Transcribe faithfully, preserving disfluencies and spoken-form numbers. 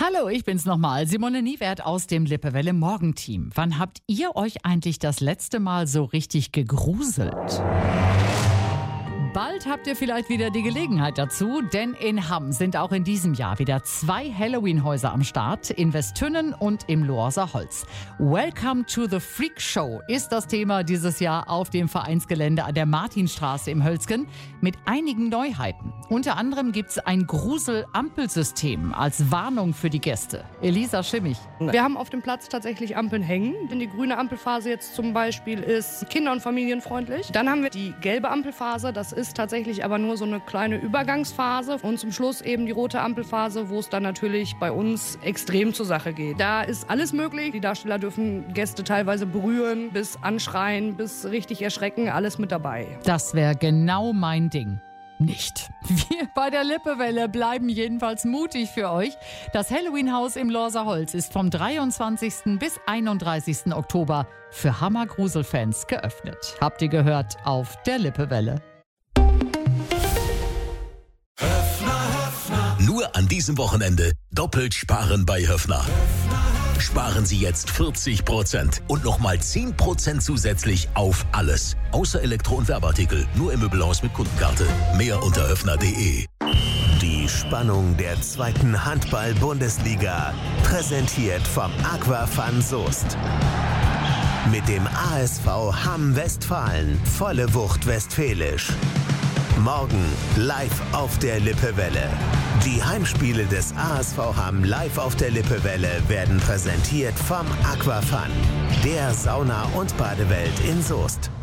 Hallo, ich bin's nochmal, Simone Niewert aus dem Lippewelle Morgenteam. Wann habt ihr euch eigentlich das letzte Mal so richtig gegruselt? Bald habt ihr vielleicht wieder die Gelegenheit dazu, denn in Hamm sind auch in diesem Jahr wieder zwei Halloween-Häuser am Start, in Westtünnen und im Lohrser Holz. Welcome to the Freak Show ist das Thema dieses Jahr auf dem Vereinsgelände an der Martinstraße im Hölzgen mit einigen Neuheiten. Unter anderem gibt's ein Grusel-Ampelsystem als Warnung für die Gäste. Elisa Schimmich. Wir haben auf dem Platz tatsächlich Ampeln hängen. Denn die grüne Ampelphase jetzt zum Beispiel ist kinder- und familienfreundlich. Dann haben wir die gelbe Ampelphase, das ist ist tatsächlich aber nur so eine kleine Übergangsphase und zum Schluss eben die rote Ampelphase, wo es dann natürlich bei uns extrem zur Sache geht. Da ist alles möglich. Die Darsteller dürfen Gäste teilweise berühren, bis anschreien, bis richtig erschrecken, alles mit dabei. Das wäre genau mein Ding. Nicht. Wir bei der Lippewelle bleiben jedenfalls mutig für euch. Das Halloween-Haus im Lohrser Holz ist vom dreiundzwanzigsten bis einunddreißigsten Oktober für Hammer-Grusel-Fans geöffnet. Habt ihr gehört auf der Lippewelle. Nur an diesem Wochenende doppelt sparen bei Höffner. Sparen Sie jetzt vierzig Prozent und nochmal zehn Prozent zusätzlich auf alles. Außer Elektro- und Werbeartikel. Nur im Möbelhaus mit Kundenkarte. Mehr unter höffner punkt de. Die Spannung der zweiten Handball-Bundesliga. Präsentiert vom Aquafan Soest. Mit dem A S V Hamm Westfalen. Volle Wucht westfälisch. Morgen live auf der Lippewelle. Die Heimspiele des A S V Hamm live auf der Lippewelle werden präsentiert vom Aquafan, der Sauna- und Badewelt in Soest.